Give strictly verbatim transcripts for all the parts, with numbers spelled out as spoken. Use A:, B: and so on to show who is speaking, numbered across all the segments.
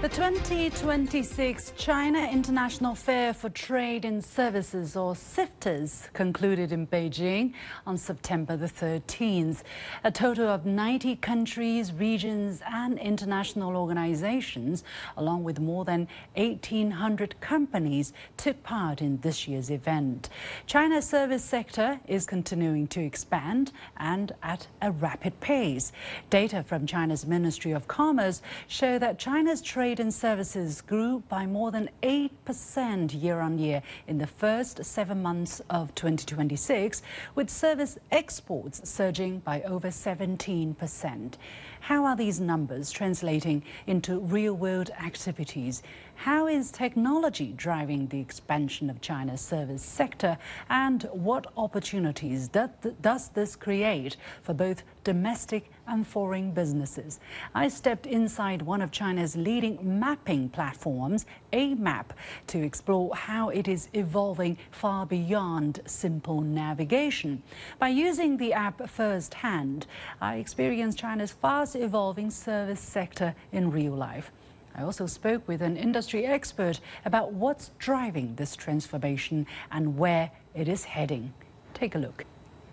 A: The twenty twenty-six China International Fair for Trade and Services, or CIFTAS, concluded in Beijing on September the thirteenth. A total of ninety countries, regions and international organizations, along with more than eighteen hundred companies, took part in this year's event. China's service sector is continuing to expand and at a rapid pace. Data from China's Ministry of Commerce show that China's trade and services grew by more than eight percent year on year in the first seven months of twenty twenty-six, with service exports surging by over seventeen percent. How are these numbers translating into real-world activities? How is technology driving the expansion of China's service sector? And what opportunities does this create for both domestic and foreign businesses? I stepped inside one of China's leading mapping platforms, A Map, to explore how it is evolving far beyond simple navigation. By using the app firsthand, I experienced China's fast evolving service sector in real life. I also spoke with an industry expert about what's driving this transformation and where it is heading. Take a look.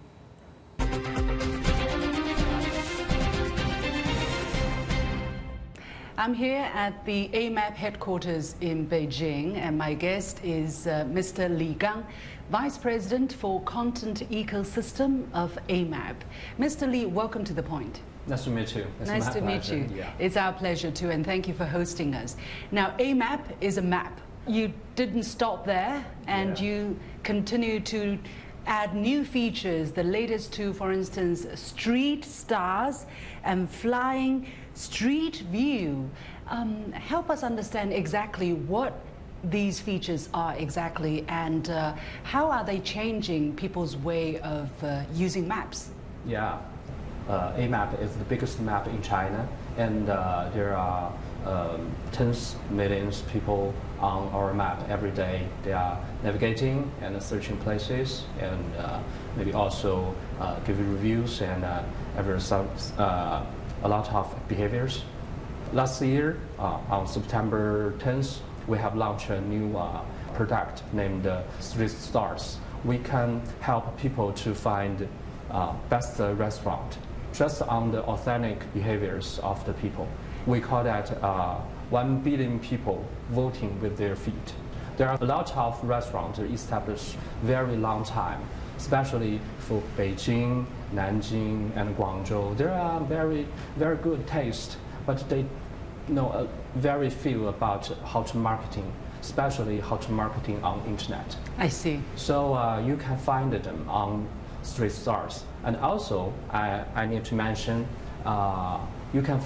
A: I'm here at the A Map headquarters in Beijing, and my guest is uh, Mister Li Gang, Vice President for Content Ecosystem of A Map. Mister Li, welcome to The Point.
B: Nice to meet you. It's
A: nice to meet you.
B: Yeah.
A: It's our pleasure too, and thank you for hosting us. Now, A Map is a map. You didn't stop there, and
B: yeah.
A: you continue to add new features, the latest two, for instance, Street Stars and Flying Street View. Um, help us understand exactly what these features are exactly, and uh, how are they changing people's way of uh, using maps?
B: Yeah. Uh, A Map is the biggest map in China, and uh, there are um, tens of millions of people on our map every day. They are navigating and searching places, and uh, maybe also uh, giving reviews and uh, ever some, uh, a lot of behaviors. Last year, uh, on September tenth, we have launched a new uh, product named uh, Street Stars. We can help people to find uh, best uh, restaurant just on the authentic behaviors of the people. We call that uh, one billion people voting with their feet. There are a lot of restaurants established very long time, especially for Beijing, Nanjing, and Guangzhou. There are very, very good taste, but they know uh, very few about how to marketing, especially how to marketing on internet.
A: I see.
B: So uh, you can find them on Street Stars. And also, I, I need to mention, uh, you can